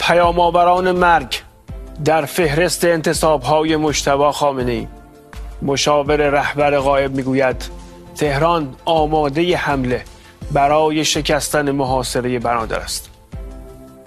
پیام‌آوران مرگ در فهرست انتصاب‌های مجتبی خامنه‌ای. مشاور رهبر غایب میگوید تهران آماده حمله برای شکستن محاصره بنادر است.